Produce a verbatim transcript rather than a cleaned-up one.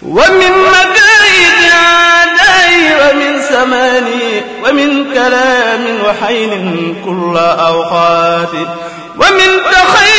ومن مكايد أعدائي ومن سماني ومن كلام وحين كل أوقات ومن تخيل